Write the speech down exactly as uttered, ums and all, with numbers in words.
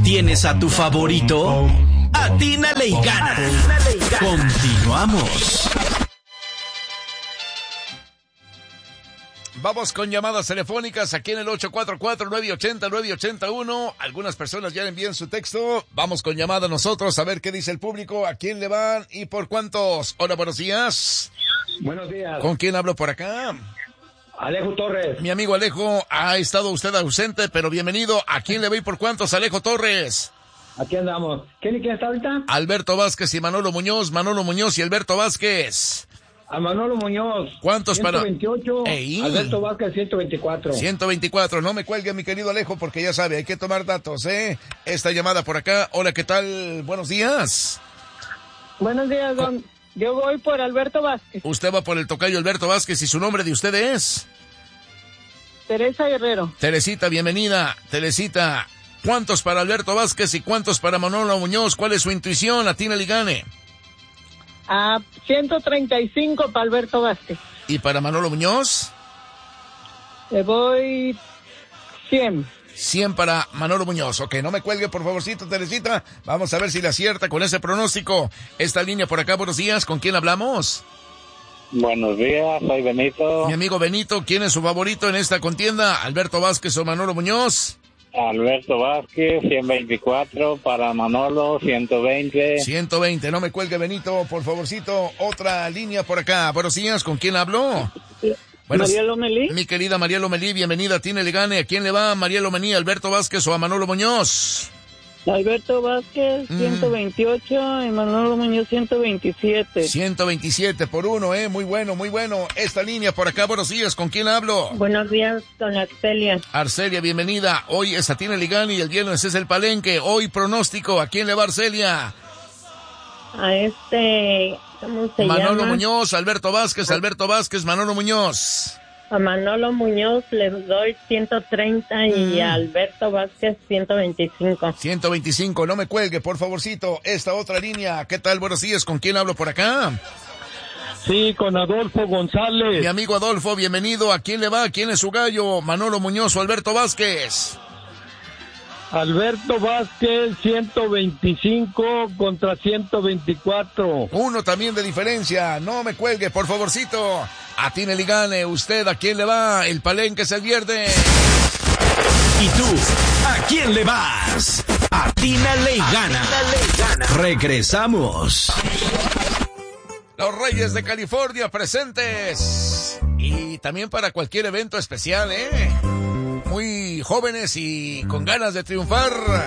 tienes a tu favorito? Atínale y gana. Continuamos. Vamos con llamadas telefónicas aquí en el ocho cuatro cuatro, nueve ocho cero, nueve ocho cero uno. Algunas personas ya envían su texto. Vamos con llamada nosotros a ver qué dice el público, a quién le van y por cuántos. Hola, buenos días. Buenos días. ¿Con quién hablo por acá? Alejo Torres. Mi amigo Alejo, ha estado usted ausente, pero bienvenido. ¿A quién le va y por cuántos, Alejo Torres? Aquí andamos. ¿Quién y quién está ahorita? Alberto Vázquez y Manolo Muñoz. Manolo Muñoz y Alberto Vázquez. A Manolo Muñoz. ¿Cuántos ciento veintiocho, para...? Ey. Alberto Vázquez, ciento veinticuatro. ciento veinticuatro. No me cuelgue, mi querido Alejo, porque ya sabe, hay que tomar datos, ¿eh? Esta llamada por acá. Hola, ¿qué tal? Buenos días. Buenos días, don. Yo voy por Alberto Vázquez. Usted va por el tocayo Alberto Vázquez y su nombre de usted es... Teresa Guerrero. Teresita, bienvenida. Teresita, ¿cuántos para Alberto Vázquez y cuántos para Manolo Muñoz? ¿Cuál es su intuición? Atínale y gane. A ciento treinta y cinco para Alberto Vázquez. ¿Y para Manolo Muñoz? Le voy cien. cien para Manolo Muñoz. Ok, no me cuelgue, por favorcito, Teresita. Vamos a ver si le acierta con ese pronóstico. Esta línea por acá, buenos días. ¿Con quién hablamos? Buenos días, soy Benito. Mi amigo Benito, ¿quién es su favorito en esta contienda? ¿Alberto Vázquez o Manolo Muñoz? Alberto Vázquez, ciento veinticuatro, para Manolo, ciento veinte. ciento veinte, no me cuelgue, Benito, por favorcito. Otra línea por acá. Buenos días, ¿con quién habló? Buenos... María Lomelí. Mi querida María Lomelí, bienvenida, tiene le gane. ¿A quién le va? María Lomelí, Alberto Vázquez o a Manolo Muñoz? Alberto Vázquez, ciento veintiocho, mm. y Manolo Muñoz, ciento veintisiete. ciento veintisiete por uno, eh, muy bueno, muy bueno. Esta línea por acá, buenos días, ¿con quién hablo? Buenos días, con Arcelia. Arcelia, bienvenida. Hoy es Atínale y Gane y el viernes es el Palenque. Hoy pronóstico, ¿a quién le va Arcelia? A este, ¿cómo se Manolo llama? Muñoz, Alberto Vázquez, Alberto Vázquez, Manolo Muñoz. A Manolo Muñoz le doy ciento treinta mm. y a Alberto Vázquez ciento veinticinco. ciento veinticinco, no me cuelgue, por favorcito. Esta otra línea, ¿qué tal? Buenos días, ¿con quién hablo por acá? Sí, con Adolfo González. Mi amigo Adolfo, bienvenido. ¿A quién le va? ¿Quién es su gallo? ¿Manolo Muñoz o Alberto Vázquez? Alberto Vázquez, ciento veinticinco contra ciento veinticuatro. Uno también de diferencia. No me cuelgue, por favorcito. Atínale y gane. ¿Usted a quién le va? El Palenque es el viernes. ¿Y tú? ¿A quién le vas? Atínale y gana. Regresamos. Los Reyes de California presentes. Y también para cualquier evento especial, ¿eh? Muy jóvenes y con ganas de triunfar.